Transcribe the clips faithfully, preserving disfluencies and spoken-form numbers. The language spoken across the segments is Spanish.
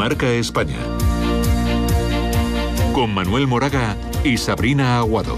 Marca España. Con Manuel Moraga y Sabrina Aguado.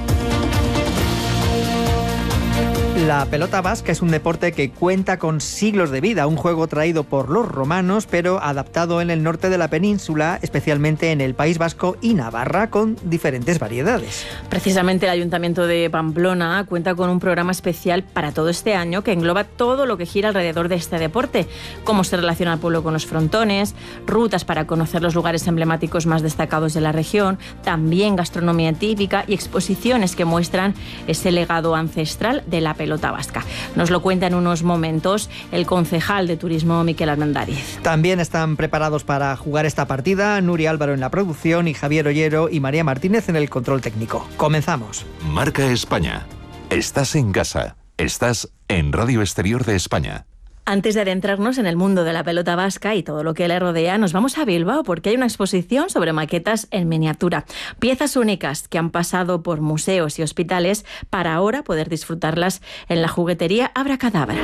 La pelota vasca es un deporte que cuenta con siglos de vida, un juego traído por los romanos, pero adaptado en el norte de la península, especialmente en el País Vasco y Navarra, con diferentes variedades. Precisamente el Ayuntamiento de Pamplona cuenta con un programa especial para todo este año que engloba todo lo que gira alrededor de este deporte, cómo se relaciona el pueblo con los frontones, rutas para conocer los lugares emblemáticos más destacados de la región, también gastronomía típica y exposiciones que muestran ese legado ancestral de la pelota vasca. Nos lo cuenta en unos momentos el concejal de Turismo, Miquel Armendáriz. También están preparados para jugar esta partida Nuria Álvaro en la producción y Javier Ollero y María Martínez en el control técnico. Comenzamos. Marca España. Estás en casa. Estás en Radio Exterior de España. Antes de adentrarnos en el mundo de la pelota vasca y todo lo que le rodea, nos vamos a Bilbao porque hay una exposición sobre maquetas en miniatura. Piezas únicas que han pasado por museos y hospitales para ahora poder disfrutarlas en la juguetería Abracadabra.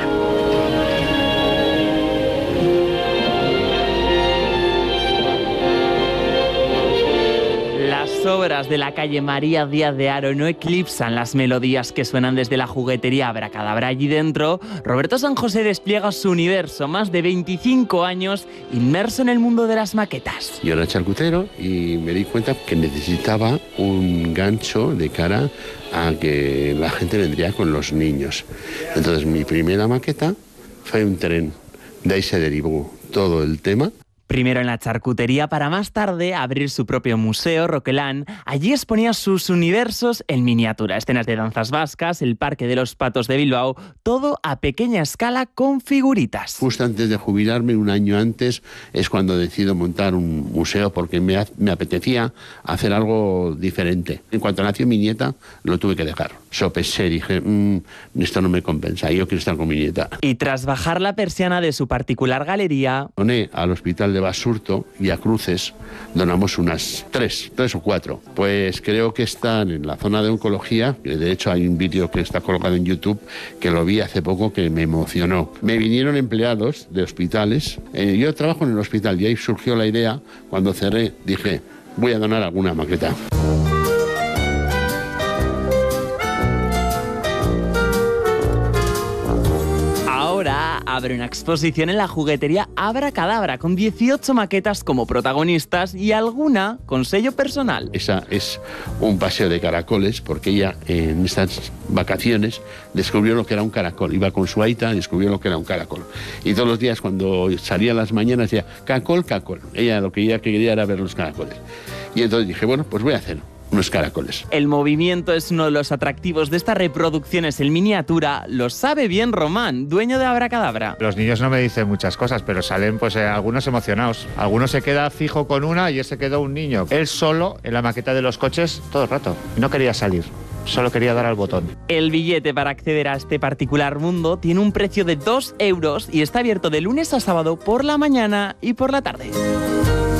Las obras de la calle María Díaz de Haro no eclipsan las melodías que suenan desde la juguetería Abracadabra. Allí dentro, Roberto San José despliega su universo, más de veinticinco años inmerso en el mundo de las maquetas. Yo era charcutero y me di cuenta que necesitaba un gancho de cara a que la gente vendría con los niños. Entonces mi primera maqueta fue un tren. De ahí se derivó todo el tema. Primero en la charcutería para más tarde abrir su propio museo, Roquelán. Allí exponía sus universos en miniatura, escenas de danzas vascas, el Parque de los Patos de Bilbao, todo a pequeña escala con figuritas. Justo antes de jubilarme, un año antes, es cuando decido montar un museo porque me, me apetecía hacer algo diferente. En cuanto nació mi nieta, lo tuve que dejar. Sopesé, dije, mmm, esto no me compensa, yo quiero estar con mi nieta. Y tras bajar la persiana de su particular galería, doné al hospital de Basurto y a Cruces, donamos unas tres, tres o cuatro. Pues creo que están en la zona de oncología, que de hecho hay un vídeo que está colocado en YouTube, que lo vi hace poco que me emocionó. Me vinieron empleados de hospitales, eh, yo trabajo en el hospital y ahí surgió la idea, cuando cerré, dije, voy a donar alguna maqueta. Abre una exposición en la juguetería Abracadabra con dieciocho maquetas como protagonistas y alguna con sello personal. Esa es un paseo de caracoles porque ella en estas vacaciones descubrió lo que era un caracol. Iba con su aita y descubrió lo que era un caracol. Y todos los días cuando salía a las mañanas decía, caracol, caracol. Ella lo que ella quería era ver los caracoles. Y entonces dije, bueno, pues voy a hacer unos caracoles. El movimiento es uno de los atractivos de estas reproducciones en miniatura. Lo sabe bien Román, dueño de Abracadabra. Los niños no me dicen muchas cosas, pero salen pues eh, algunos emocionados. Algunos se queda fijo con una y ese quedó un niño. Él solo en la maqueta de los coches todo el rato. No quería salir. Solo quería dar al botón. El billete para acceder a este particular mundo tiene un precio de dos euros y está abierto de lunes a sábado por la mañana y por la tarde.